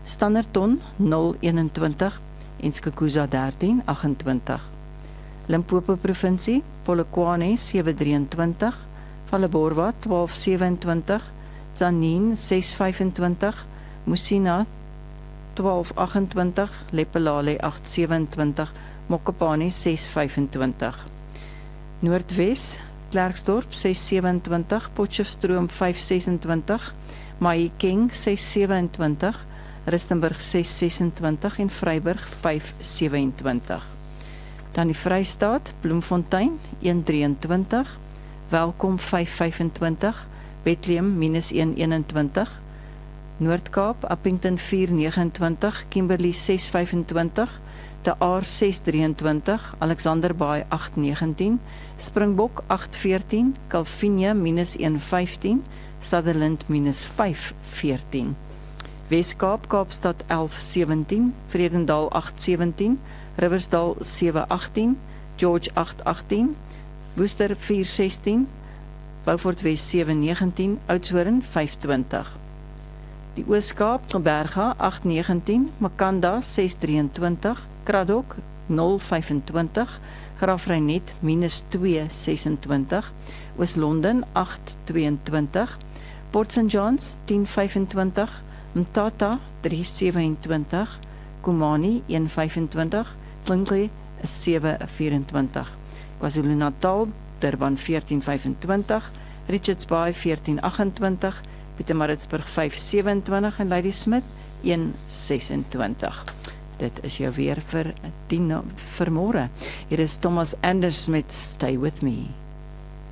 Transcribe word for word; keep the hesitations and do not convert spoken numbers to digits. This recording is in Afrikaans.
Standerton nul eenentwintig en Skukuza dertien agentwintig. Limpopo provinsie, Polokwane sewe drieëntwintig, Phalaborwa twaalf sewentwintig, Tzaneen ses vyfentwintig, Musina twaalf agentwintig, Lepelale agt sewentwintig, Mokopane ses vyfentwintig. Noordwes, Klerksdorp ses sewentwintig, Potchefstroom vyf sesentwintig, Mahikeng ses sewentwintig, Rustenburg ses sesentwintig en Vryburg vyf sewentwintig. Dan die Vrystaat, Bloemfontein een drieëntwintig, Welkom vyf vyfentwintig, Bethlehem minus een eenentwintig, Noord-Kaap, Appington vier negenentwintig, Kimberley ses vyfentwintig, De Aar ses drieëntwintig, Alexanderbaai agt negentien, Springbok agt veertien, Calvinia minus een vyftien, Sutherland minus vyf veertien. Wes-Kaap, Kaapstad elf sewentien, Vredendal agt sewentien, Riversdal sewe agtien, George agt agtien, Worcester vier sestien, Beaufort Wes sewe negentien, Oudtshoorn vyf twintig. Die Oos-Kaap, Berga agt negentien, Makanda ses drieëntwintig, Kraddock nul vyfentwintig, Graafrenet minus twee sesentwintig, Oos-London agt tweeëntwintig, Port Saint Johns tien vyfentwintig, Mthatha drie sewentwintig, Kumani een vyfentwintig, Klinkley sewe vyfentwintig, KwaZulu-Natal, Durban veertien vyfentwintig, Richards Bay veertien agentwintig, Pietermaritzburg vyf sewentwintig en Ladysmith een sesentwintig. Dit is jou weer vir tien vir môre. Hier is Thomas Anders met Stay With Me.